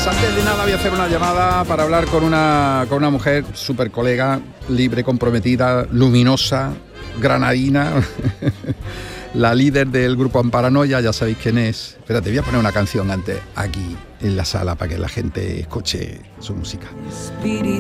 días. Antes de nada voy a hacer una llamada para hablar con una mujer súper colega, libre, comprometida, luminosa, granadina. La líder del grupo Amparanoia, ya sabéis quién es. Espérate, voy a poner una canción antes aquí en la sala para que la gente escuche su música.